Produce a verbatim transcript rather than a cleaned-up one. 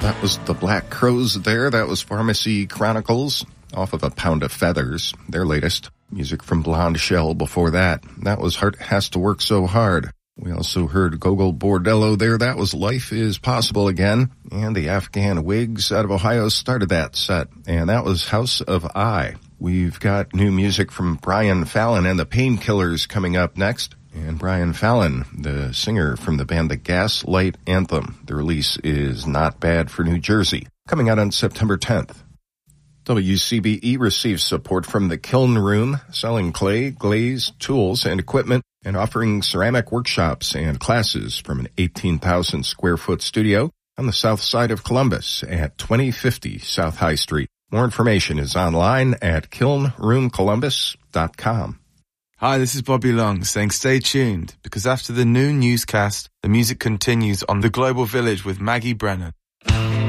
That was the Black Crowes there. That was Pharmacy Chronicles off of A Pound of Feathers, their latest. Music from Blonde Shell before that. That was Heart Has to Work So Hard. We also heard Gogol Bordello there. That was Life is Possible Again. And the Afghan Wigs out of Ohio started that set. And that was House of I. We've got new music from Brian Fallon and the Painkillers coming up next. And Brian Fallon, the singer from the band The Gaslight Anthem. The release is Not Bad for New Jersey, coming out on September tenth. W C B E receives support from the Kiln Room, selling clay, glaze, tools, and equipment, and offering ceramic workshops and classes from an eighteen thousand square foot studio on the south side of Columbus at twenty fifty South High Street. More information is online at kiln room columbus dot com. Hi, this is Bobby Long saying stay tuned, because after the noon newscast, the music continues on The Global Village with Maggie Brennan.